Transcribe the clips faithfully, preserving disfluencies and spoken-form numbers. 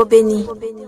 Béni.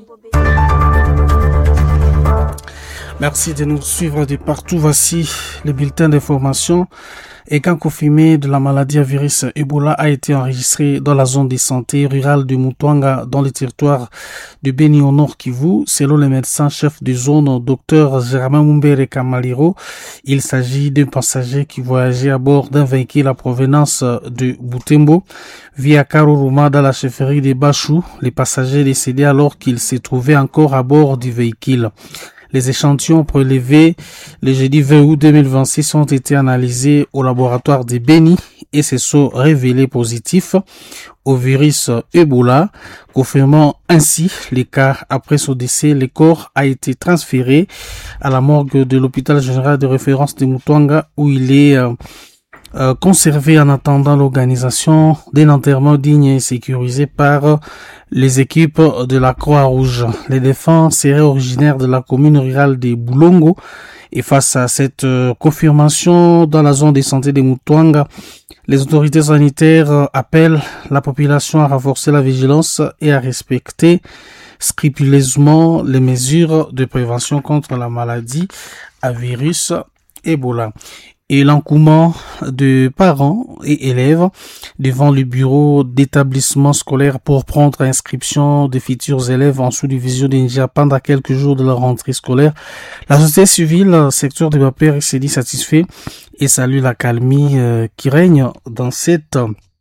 Merci de nous suivre de partout. Voici le bulletin d'information. Et qu'un confirmé de la maladie à virus Ebola a été enregistré dans la zone de santé rurale de Mutwanga, dans le territoire de Béni au Nord Kivu, selon le médecin-chef de zone, Dr Germain Mumbere Kamaliro. Il s'agit d'un passager qui voyageait à bord d'un véhicule à provenance de Butembo via Karuruma dans la chefferie de Bachou. Les passagers décédés alors qu'ils se trouvaient encore à bord du véhicule. Les échantillons prélevés le jeudi vingt août deux mille vingt-six ont été analysés au laboratoire de Béni et se sont révélés positifs au virus Ebola, confirmant ainsi les cas. Après son décès, le corps a été transféré à la morgue de l'hôpital général de référence de Mutwanga où il est euh, Euh, conservé en attendant l'organisation d'un enterrement digne et sécurisé par les équipes de la Croix-Rouge. Les défunts seraient originaires de la commune rurale de Boulongo et face à cette euh, confirmation dans la zone de santé de Mutwanga, les autorités sanitaires euh, appellent la population à renforcer la vigilance et à respecter scrupuleusement les mesures de prévention contre la maladie à virus Ebola. Et l'engouement de parents et élèves devant le bureau d'établissement scolaire pour prendre inscription des futurs élèves en sous-division d'India pendant quelques jours de la rentrée scolaire. La société civile, secteur de Bapere, s'est dit satisfait et salue la calmie euh, qui règne dans cette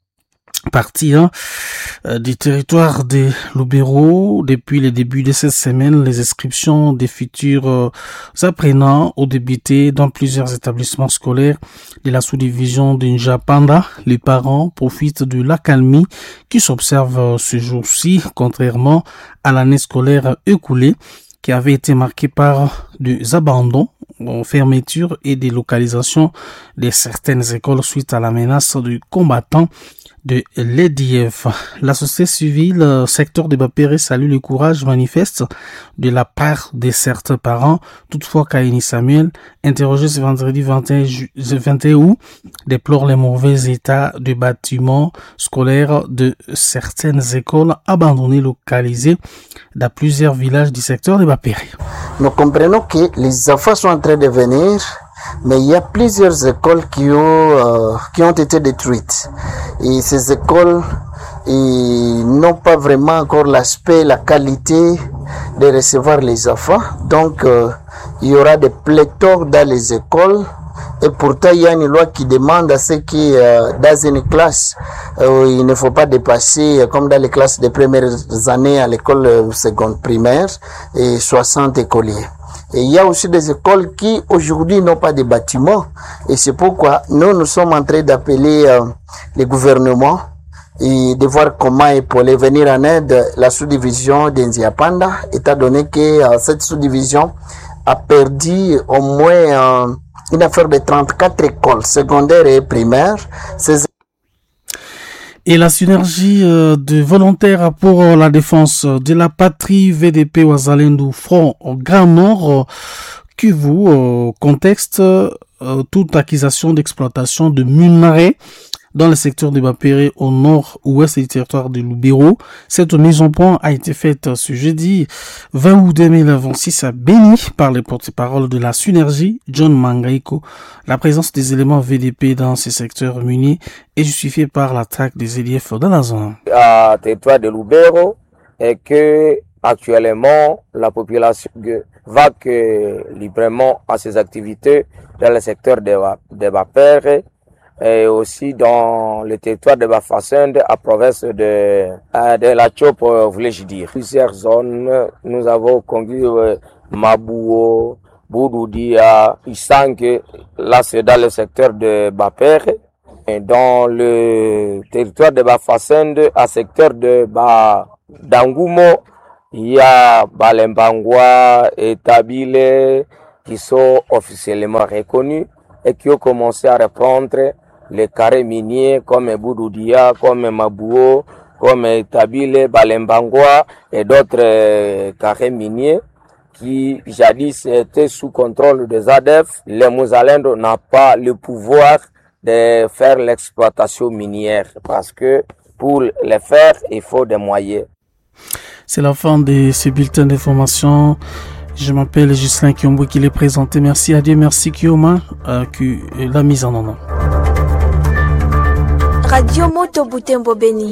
partie hein, euh, du territoire de Lubero. Depuis le début de cette semaine, les inscriptions des futurs euh, apprenants ont débuté dans plusieurs établissements scolaires de la sous-division de Njapanda. Les parents profitent de l'accalmie qui s'observe euh, ce jour-ci, contrairement à l'année scolaire écoulée qui avait été marquée par des abandons, fermetures et délocalisations de certaines écoles suite à la menace du combattant de l'E D F. La société civile, secteur de Bapere, salue le courage manifeste de la part de certains parents. Toutefois, Kaini Samuel, interrogé ce vendredi vingt et un août, déplore les mauvais états de bâtiments scolaires de certaines écoles abandonnées localisées dans plusieurs villages du secteur de Bapere. Nous comprenons que les enfants sont en train de venir, mais il y a plusieurs écoles qui ont, euh, qui ont été détruites. Et ces écoles n'ont pas vraiment encore l'aspect, la qualité de recevoir les enfants. Donc, euh, il y aura des pléthores dans les écoles. Et pourtant, il y a une loi qui demande à ce qui, euh, dans une classe, euh, il ne faut pas dépasser, comme dans les classes des premières années à l'école euh, seconde primaire, et soixante écoliers. Et il y a aussi des écoles qui aujourd'hui n'ont pas de bâtiments. Et c'est pourquoi nous, nous sommes en train d'appeler euh, les gouvernements et de voir comment épauler, venir en aide la sous-division d'Inziapanda, étant donné que euh, cette sous-division a perdu au moins euh, une affaire de trente-quatre écoles secondaires et primaires. Ces Et la synergie euh, de volontaires pour euh, la défense de la patrie V D P Wazalendo Front au Grand Nord euh, Kivu euh, contexte euh, toute accusation d'exploitation de minerais dans le secteur de Bapere au nord-ouest du territoire de Lubero. Cette mise en point a été faite ce jeudi vingt août deux mille vingt-six à Béni par les porte-parole de la synergie, John Mangaiko. La présence des éléments V D P dans ces secteurs munis est justifiée par l'attaque des E D F dans la zone. À territoire de Lubero et que actuellement la population va que librement à ses activités dans le secteur de, de Bapere et aussi dans le territoire de Bafasende, à province de, de la Chop, voulais-je dire. Plusieurs zones, nous avons conduit euh, Mabouo, Boudoudia, Isangue, là c'est dans le secteur de Bapere. Et dans le territoire de Bafasende, à secteur de ba, d'Angoumo, il y a Balembangwa et Tabile qui sont officiellement reconnus et qui ont commencé à reprendre les carrés miniers comme Boudoudia, comme Mabouo, comme Tabile, Balembangwa et d'autres euh, carrés miniers qui jadis étaient sous contrôle des A D F. Les Mouzalendo n'ont pas le pouvoir de faire l'exploitation minière parce que pour le faire, il faut des moyens. C'est la fin de ce bulletin d'information. Je m'appelle Ghislain Kiombo qui l'ai présenté. Merci à Dieu, merci Kioma, euh, qui l'a mise en œuvre. Radio Moto Butembo Beni.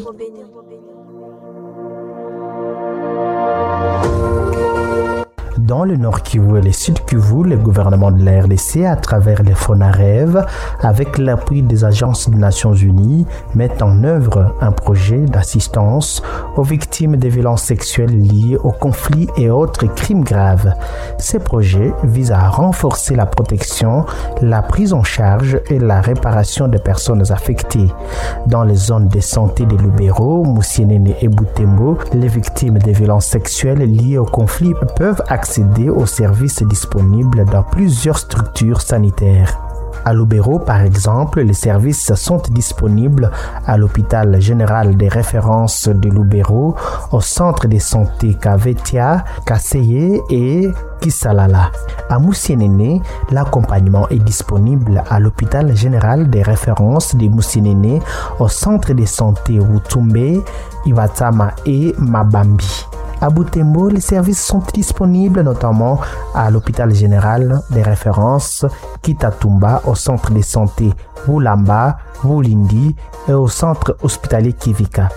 Dans le Nord Kivu et le Sud Kivu, le gouvernement de la R D C, à travers les FONAREV, avec l'appui des agences des Nations Unies, met en œuvre un projet d'assistance aux victimes de violences sexuelles liées aux conflits et autres crimes graves. Ces projets visent à renforcer la protection, la prise en charge et la réparation des personnes affectées. Dans les zones de santé de Lubero, Moussienene et Butembo, les victimes de violences sexuelles liées aux conflits peuvent accéder aux services disponibles dans plusieurs structures sanitaires. À Lubero, par exemple, les services sont disponibles à l'hôpital général des références de Lubero, au centre de santé Kavetia, Kaseye et Kisalala. À Moussienene, l'accompagnement est disponible à l'hôpital général des références de Moussienene, au centre de santé Rutumbe, Iwatama et Mabambi. À Butembo, les services sont disponibles notamment à l'hôpital général des références Kitatumba, au centre de santé Wulamba, Wulindi et au centre hospitalier Kivika.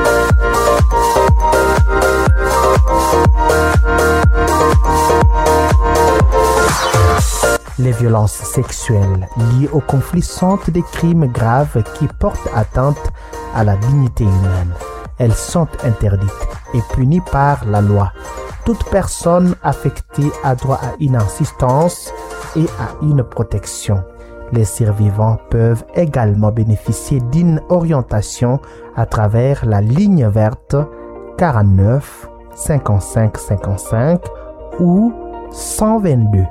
Les violences sexuelles liées au conflit sont des crimes graves qui portent atteinte à la dignité humaine. Elles sont interdites et punies par la loi. Toute personne affectée a droit à une assistance et à une protection. Les survivants peuvent également bénéficier d'une orientation à travers la ligne verte quarante-neuf cinquante-cinq cinquante-cinq ou cent vingt-deux.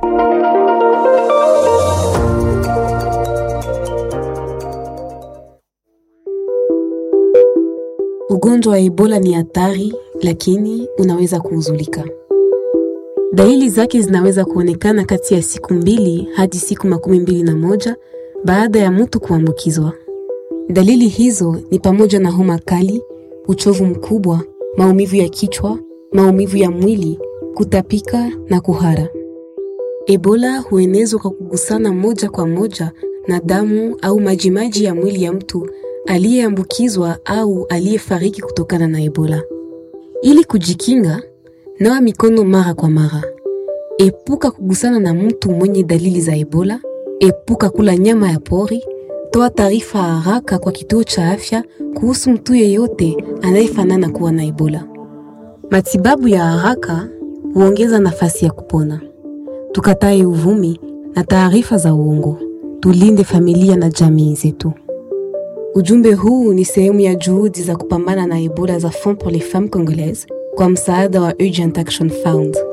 Ugonjwa wa Ebola ni hatari, lakini unaweza kuuzulika. Dalili zake zinaweza kuonekana kati ya siku mbili hadi siku makumi mbili na moja baada ya mtu kuambukizwa. Dalili hizo ni pamoja na homa kali, uchovu mkubwa, maumivu ya kichwa, maumivu ya mwili, kutapika na kuhara. Ebola huenezwa kwa kugusana moja kwa moja na damu au majimaji ya mwili ya mtu aliyeambukizwa au aliyefariki kutokana na Ebola. Ili kujikinga, nawa mikono mara kwa mara. Epuka kugusana na mtu mwenye dalili za Ebola. Epuka kula nyama ya pori. Toa taarifa haraka kwa kituo cha afya kuhusu mtu yeyote anayefanana kuwa na Ebola. Matibabu ya haraka huongeza nafasi ya kupona. Tukatae uvumi na taarifa za uongo. Tulinde familia na jamii zetu. Ujumbe huu ni sehemu ya juhudi za kupambana na Ebola za Fonds pour les Femmes Congolaises kwa msaada wa Urgent Action Fund.